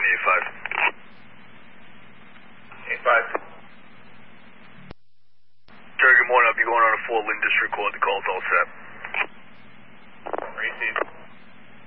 85. Jerry, good morning. I'll be going on a 4 Lynn District Court. The call's all set. Received.